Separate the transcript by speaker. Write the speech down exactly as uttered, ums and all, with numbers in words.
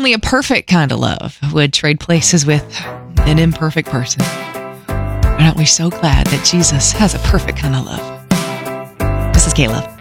Speaker 1: only a perfect kind of love would trade places with an imperfect person. Aren't we so glad that Jesus has a perfect kind of love? This is Kayla.